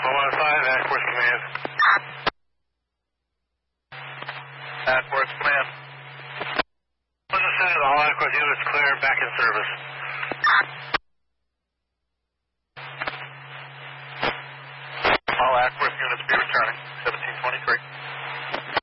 115, Ackworth Command. Ackworth Command. 1 to 7, all Ackworth units clear, back in service.